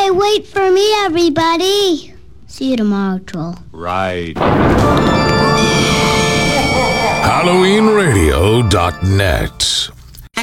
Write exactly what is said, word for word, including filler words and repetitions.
Hey, wait for me, everybody. See you tomorrow, Troll. Right. Halloween Radio dot net